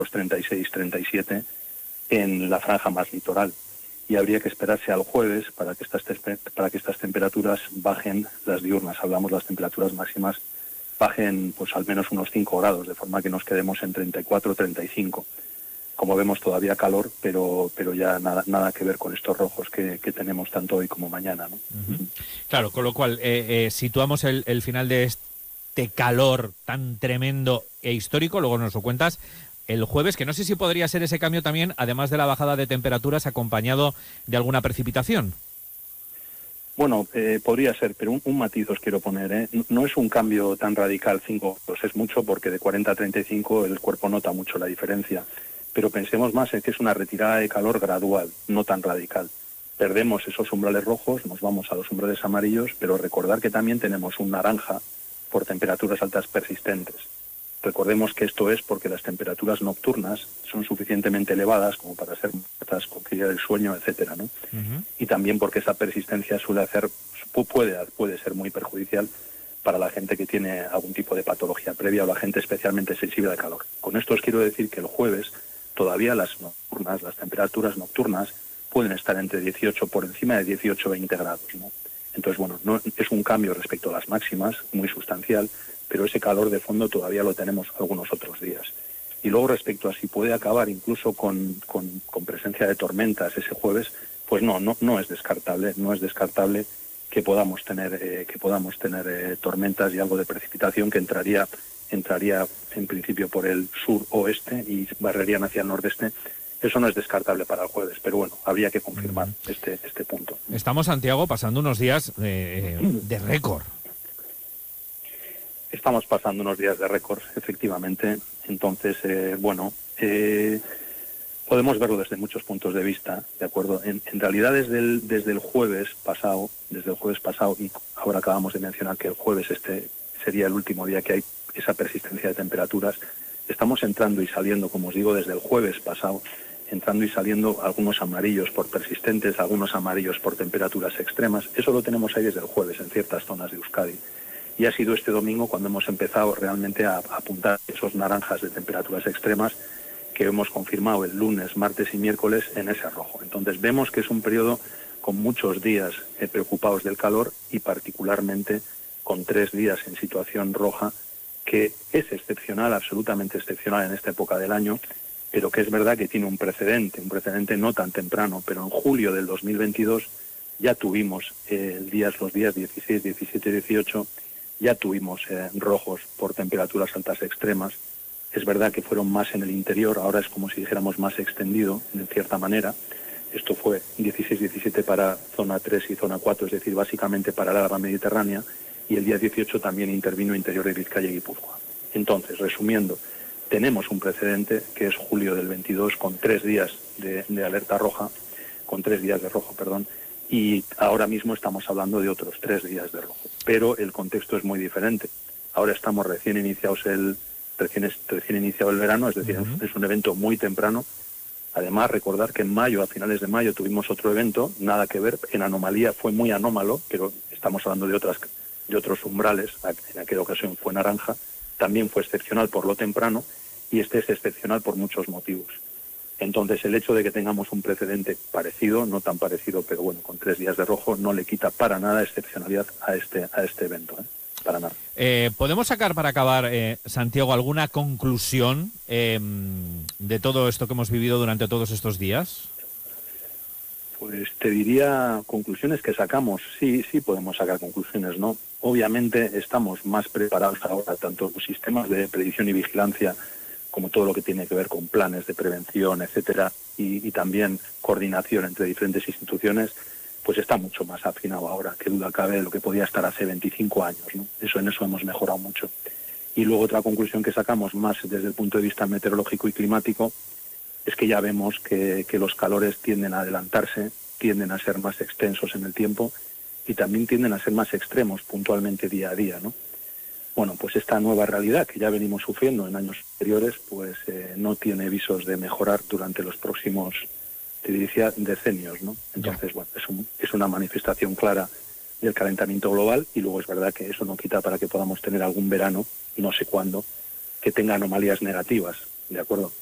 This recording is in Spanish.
los 36, 37 en la franja más litoral. Y habría que esperarse al jueves para que estas temperaturas bajen, las diurnas, hablamos, las temperaturas máximas bajen pues al menos unos 5 grados, de forma que nos quedemos en 34, 35. Como vemos, todavía calor, pero ya nada que ver con estos rojos que tenemos tanto hoy como mañana, ¿no? Uh-huh. Claro, con lo cual situamos el final de este calor tan tremendo e histórico, luego nos lo cuentas, el jueves, que no sé si podría ser ese cambio también, además de la bajada de temperaturas, acompañado de alguna precipitación. Bueno, podría ser, pero un matiz os quiero poner, ¿eh? No es un cambio tan radical, 5 grados, es mucho, porque de 40 a 35 el cuerpo nota mucho la diferencia. Pero pensemos más en que es una retirada de calor gradual, no tan radical. Perdemos esos umbrales rojos, nos vamos a los umbrales amarillos, pero recordar que también tenemos un naranja por temperaturas altas persistentes. Recordemos que esto es porque las temperaturas nocturnas son suficientemente elevadas como para ser muertas, conciliar el sueño, etcétera, ¿no? Uh-huh. Y también porque esa persistencia puede ser muy perjudicial para la gente que tiene algún tipo de patología previa o la gente especialmente sensible al calor. Con esto os quiero decir que el jueves todavía las temperaturas nocturnas pueden estar entre 18, por encima de 18 o 20 grados, ¿no? Entonces, bueno, no es un cambio respecto a las máximas, muy sustancial, pero ese calor de fondo todavía lo tenemos algunos otros días. Y luego, respecto a si puede acabar incluso con presencia de tormentas ese jueves, pues no es descartable que podamos tener tormentas y algo de precipitación que entraría en principio por el sur-oeste y barrerían hacia el nordeste. Eso no es descartable para el jueves, pero bueno, habría que confirmar este punto. Estamos, Santiago, pasando unos días de récord. Estamos pasando unos días de récord, efectivamente. Entonces, podemos verlo desde muchos puntos de vista, ¿de acuerdo? En realidad, desde el jueves pasado, y ahora acabamos de mencionar que el jueves sería el último día que hay esa persistencia de temperaturas, estamos entrando y saliendo, como os digo, desde el jueves pasado, entrando y saliendo algunos amarillos por persistentes, algunos amarillos por temperaturas extremas. Eso lo tenemos ahí desde el jueves en ciertas zonas de Euskadi. Y ha sido este domingo cuando hemos empezado realmente a apuntar esos naranjas de temperaturas extremas que hemos confirmado el lunes, martes y miércoles en ese rojo. Entonces vemos que es un periodo con muchos días preocupados del calor y particularmente con 3 días en situación roja, que es excepcional, absolutamente excepcional en esta época del año, pero que es verdad que tiene un precedente no tan temprano, pero en julio del 2022 ya tuvimos los días 16, 17 18, ya tuvimos rojos por temperaturas altas extremas. Es verdad que fueron más en el interior, ahora es como si dijéramos más extendido, en cierta manera. Esto fue 16, 17 para zona 3 y zona 4, es decir, básicamente para la Mediterránea, y el día 18 también intervino interior de Vizcaya y Guipúzcoa. Entonces, resumiendo, tenemos un precedente que es julio del 22 con 3 días de alerta roja, con 3 días de rojo, perdón, y ahora mismo estamos hablando de otros 3 días de rojo. Pero el contexto es muy diferente. Ahora estamos recién iniciado el verano, es decir, uh-huh. Es un evento muy temprano. Además, recordar que en mayo, a finales de mayo, tuvimos otro evento, nada que ver, en anomalía fue muy anómalo, pero estamos hablando de otros umbrales, en aquella ocasión fue naranja, también fue excepcional por lo temprano, y este es excepcional por muchos motivos. Entonces, el hecho de que tengamos un precedente parecido, no tan parecido, pero bueno, con 3 días de rojo, no le quita para nada excepcionalidad a este evento, para nada. ¿Podemos sacar para acabar, Santiago, alguna conclusión de todo esto que hemos vivido durante todos estos días? Pues te diría conclusiones que sacamos. Sí podemos sacar conclusiones, ¿no? Obviamente estamos más preparados ahora, tanto los sistemas de predicción y vigilancia como todo lo que tiene que ver con planes de prevención, etcétera, y también coordinación entre diferentes instituciones, pues está mucho más afinado ahora, que duda cabe, de lo que podía estar hace 25 años, ¿no? En eso hemos mejorado mucho. Y luego otra conclusión que sacamos más desde el punto de vista meteorológico y climático es que ya vemos que los calores tienden a adelantarse, tienden a ser más extensos en el tiempo y también tienden a ser más extremos puntualmente día a día, ¿no? Bueno, pues esta nueva realidad que ya venimos sufriendo en años anteriores, pues no tiene visos de mejorar durante los próximos, te diría, decenios, ¿no? Entonces, bueno, es una manifestación clara del calentamiento global y luego es verdad que eso no quita para que podamos tener algún verano, no sé cuándo, que tenga anomalías negativas, ¿de acuerdo?